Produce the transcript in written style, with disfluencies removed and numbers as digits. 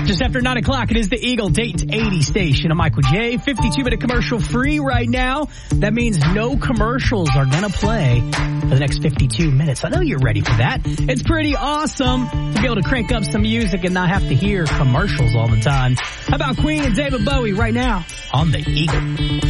Just after 9 o'clock, it is the Eagle Dayton's 80 station. I'm Michael J. 52-minute commercial free right now. That means no commercials are going to play for the next 52 minutes. I know you're ready for that. It's pretty awesome to be able to crank up some music and not have to hear commercials all the time. How about Queen and David Bowie right now on the Eagle?